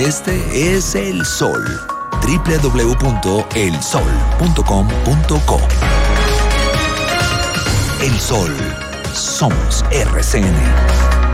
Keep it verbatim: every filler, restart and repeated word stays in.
Este es El Sol. doble u doble u doble u punto el sol punto com punto co. El Sol. Somos R C N.